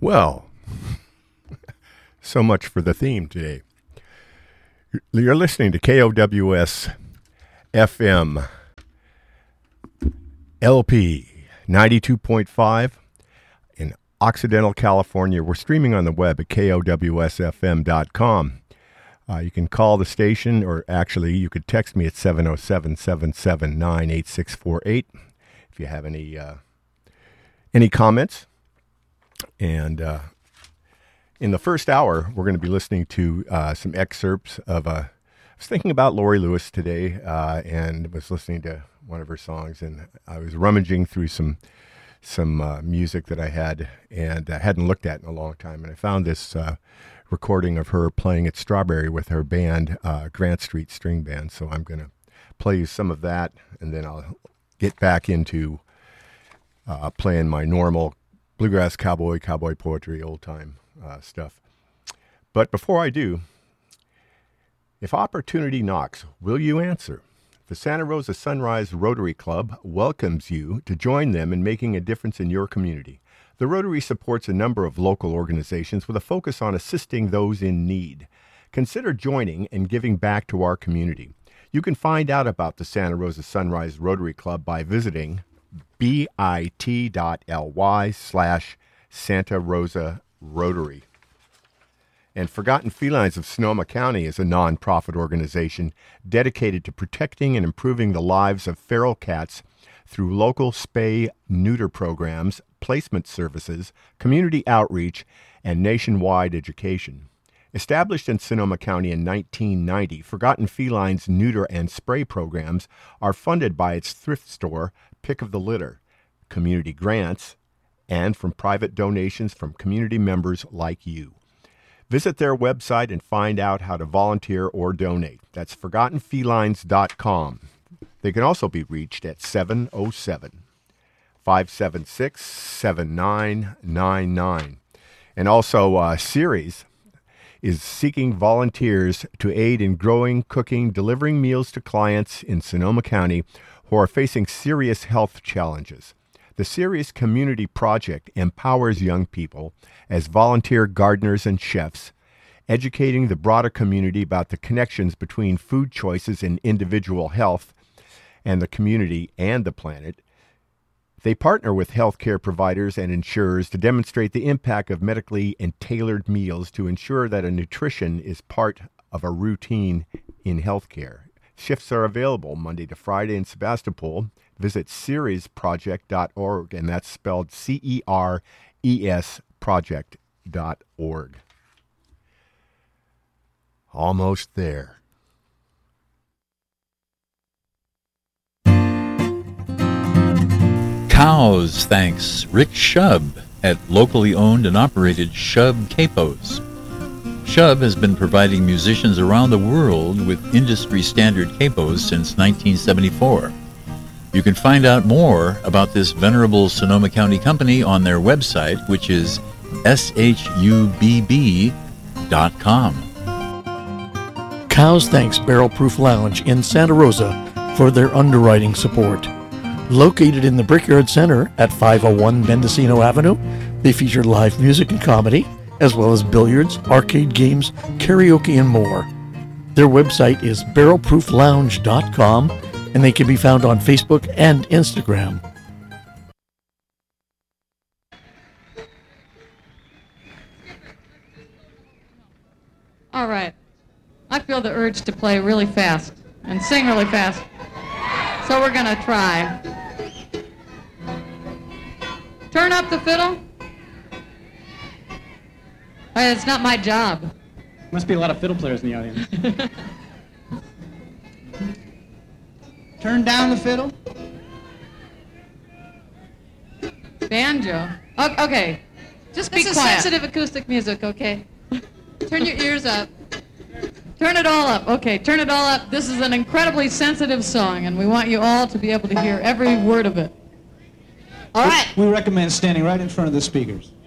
Well, so much for the theme today. You're listening to KOWS FM LP 92.5 in Occidental, California. We're streaming on the web at KOWSFM.com. You can call the station, or actually you could text me at 707-779-8648 if you have any comments. And in the first hour, we're going to be listening to some excerpts of I was thinking about Lori Lewis today and was listening to one of her songs, and I was rummaging through some music that I had and hadn't looked at in a long time, and I found this recording of her playing at Strawberry with her band, Grant Street String Band. So I'm going to play you some of that, and then I'll get back into playing my normal bluegrass, cowboy poetry, old-time stuff. But before I do, if opportunity knocks, will you answer? The Santa Rosa Sunrise Rotary Club welcomes you to join them in making a difference in your community. The Rotary supports a number of local organizations with a focus on assisting those in need. Consider joining and giving back to our community. You can find out about the Santa Rosa Sunrise Rotary Club by visiting bit.ly/Santa Rosa Rotary. And Forgotten Felines of Sonoma County is a nonprofit organization dedicated to protecting and improving the lives of feral cats through local spay-neuter programs, placement services, community outreach, and nationwide education. Established in Sonoma County in 1990, Forgotten Felines neuter and spray programs are funded by its thrift store, Pick of the Litter, community grants, and from private donations from community members like you. Visit their website and find out how to volunteer or donate. That's ForgottenFelines.com. They can also be reached at 707-576-7999. And also, Ceres is seeking volunteers to aid in growing, cooking, delivering meals to clients in Sonoma County who are facing serious health challenges. The Ceres Community Project empowers young people as volunteer gardeners and chefs, educating the broader community about the connections between food choices and individual health and the community and the planet. They partner with healthcare providers and insurers to demonstrate the impact of medically and tailored meals to ensure that a nutrition is part of a routine in healthcare. Shifts are available Monday to Friday in Sebastopol. Visit ceresproject.org, and that's spelled CERES project.org. Almost there. Cows thanks Rick Shub at locally owned and operated Shub Capos. Shub has been providing musicians around the world with industry-standard capos since 1974. You can find out more about this venerable Sonoma County company on their website, which is shubb.com. Cows thanks Barrel Proof Lounge in Santa Rosa for their underwriting support. Located in the Brickyard Center at 501 Mendocino Avenue, they feature live music and comedy, as well as billiards, arcade games, karaoke, and more. Their website is barrelprooflounge.com, and they can be found on Facebook and Instagram. All right. I feel the urge to play really fast and sing really fast. So we're going to try. Turn up the fiddle. It's not my job. Must be a lot of fiddle players in the audience. Turn down the fiddle. Banjo. Okay. Just be quiet. This is sensitive acoustic music, okay? Turn your ears up. Turn it all up. Okay, turn it all up. This is an incredibly sensitive song, and we want you all to be able to hear every word of it. All right. We recommend standing right in front of the speakers.